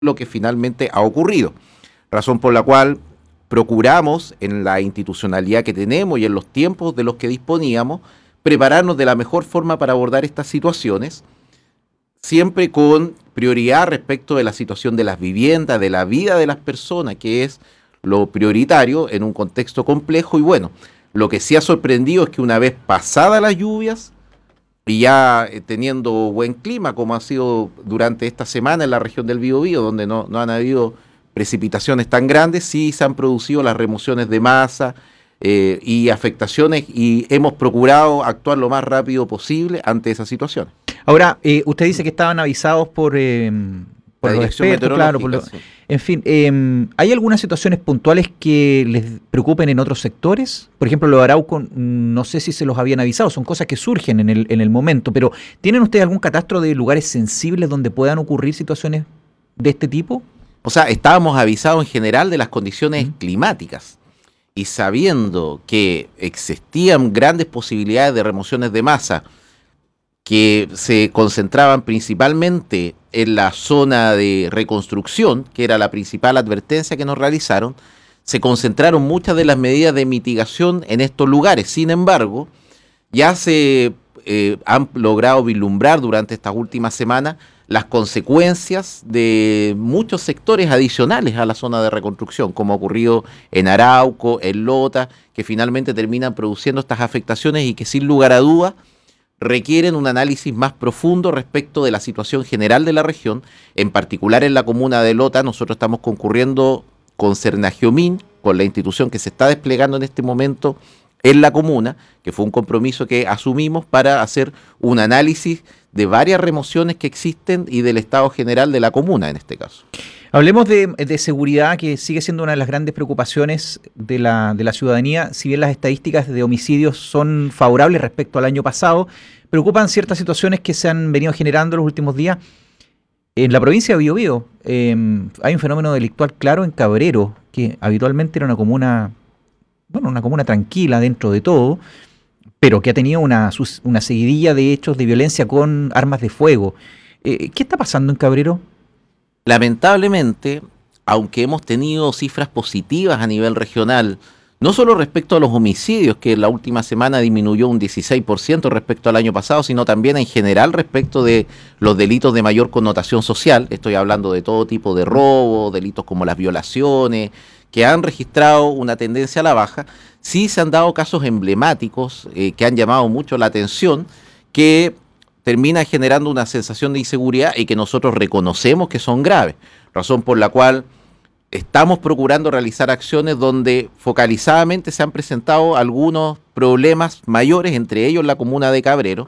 lo que finalmente ha ocurrido. Razón por la cual procuramos, en la institucionalidad que tenemos y en los tiempos de los que disponíamos, prepararnos de la mejor forma para abordar estas situaciones, siempre con prioridad respecto de la situación de las viviendas, de la vida de las personas, que es lo prioritario en un contexto complejo. Y bueno, lo que sí ha sorprendido es que una vez pasadas las lluvias y ya teniendo buen clima, como ha sido durante esta semana en la región del Biobío, donde no han habido precipitaciones tan grandes, sí se han producido las remociones de masa y afectaciones, y hemos procurado actuar lo más rápido posible ante esa situación. Ahora, usted dice que estaban avisados por los expertos, claro. Sí. En fin, ¿hay algunas situaciones puntuales que les preocupen en otros sectores? Por ejemplo, lo de Arauco, no sé si se los habían avisado, son cosas que surgen en el momento, pero ¿tienen ustedes algún catastro de lugares sensibles donde puedan ocurrir situaciones de este tipo? O sea, estábamos avisados en general de las condiciones climáticas, y sabiendo que existían grandes posibilidades de remociones de masa que se concentraban principalmente en la zona de reconstrucción, que era la principal advertencia que nos realizaron, se concentraron muchas de las medidas de mitigación en estos lugares. Sin embargo, ya se han logrado vislumbrar durante estas últimas semanas las consecuencias de muchos sectores adicionales a la zona de reconstrucción, como ha ocurrido en Arauco, en Lota, que finalmente terminan produciendo estas afectaciones y que sin lugar a dudas requieren un análisis más profundo respecto de la situación general de la región. En particular en la comuna de Lota, nosotros estamos concurriendo con Cernagiomín, con la institución que se está desplegando en este momento en la comuna, que fue un compromiso que asumimos para hacer un análisis de varias remociones que existen y del estado general de la comuna en este caso. Hablemos de seguridad, que sigue siendo una de las grandes preocupaciones de la ciudadanía. Si bien las estadísticas de homicidios son favorables respecto al año pasado, preocupan ciertas situaciones que se han venido generando en los últimos días. En la provincia de Biobío hay un fenómeno delictual claro en Cabrero, que habitualmente era una comuna tranquila dentro de todo, pero que ha tenido una seguidilla de hechos de violencia con armas de fuego. ¿Qué está pasando en Cabrero? Lamentablemente, aunque hemos tenido cifras positivas a nivel regional, no solo respecto a los homicidios, que la última semana disminuyó un 16% respecto al año pasado, sino también en general respecto de los delitos de mayor connotación social. Estoy hablando de todo tipo de robo, delitos como las violaciones, que han registrado una tendencia a la baja. Sí se han dado casos emblemáticos que han llamado mucho la atención, que termina generando una sensación de inseguridad y que nosotros reconocemos que son graves, razón por la cual estamos procurando realizar acciones donde focalizadamente se han presentado algunos problemas mayores, entre ellos la comuna de Cabrero,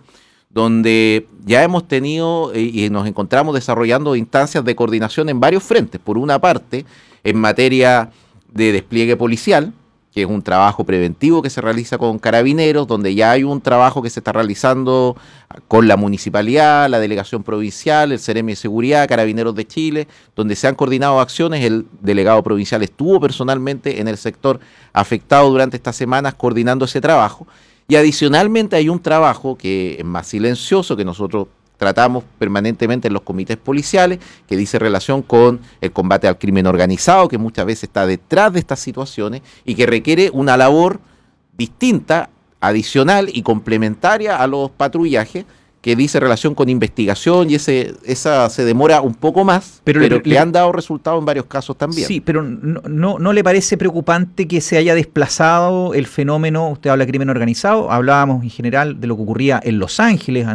donde ya hemos tenido y nos encontramos desarrollando instancias de coordinación en varios frentes. Por una parte, en materia de despliegue policial, que es un trabajo preventivo que se realiza con Carabineros, donde ya hay un trabajo que se está realizando con la municipalidad, la delegación provincial, el Seremi de Seguridad, Carabineros de Chile, donde se han coordinado acciones. El delegado provincial estuvo personalmente en el sector afectado durante estas semanas coordinando ese trabajo. Y adicionalmente hay un trabajo que es más silencioso, que nosotros tratamos permanentemente en los comités policiales, que dice relación con el combate al crimen organizado, que muchas veces está detrás de estas situaciones y que requiere una labor distinta, adicional y complementaria a los patrullajes, que dice relación con investigación, y esa se demora un poco más, pero le han dado resultados en varios casos también. Sí, pero ¿no le parece preocupante que se haya desplazado el fenómeno? Usted habla de crimen organizado, hablábamos en general de lo que ocurría en Los Ángeles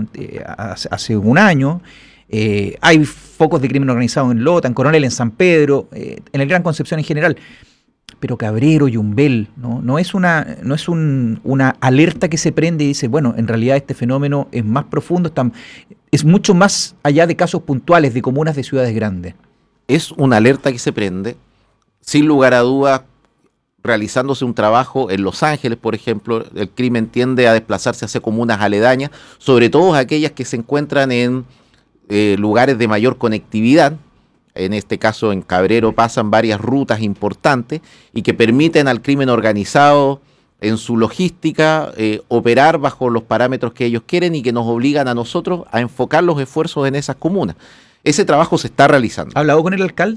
hace un año. Hay focos de crimen organizado en Lota, en Coronel, en San Pedro, en el Gran Concepción en general. Pero Cabrero, Yumbel, no es una alerta que se prende y dice, bueno, en realidad este fenómeno es más profundo, es mucho más allá de casos puntuales de comunas de ciudades grandes. Es una alerta que se prende, sin lugar a dudas, realizándose un trabajo en Los Ángeles, por ejemplo, el crimen tiende a desplazarse hacia comunas aledañas, sobre todo aquellas que se encuentran en lugares de mayor conectividad. En este caso en Cabrero pasan varias rutas importantes y que permiten al crimen organizado en su logística operar bajo los parámetros que ellos quieren y que nos obligan a nosotros a enfocar los esfuerzos en esas comunas. ese trabajo se está realizando. ¿Ha hablado con el alcalde?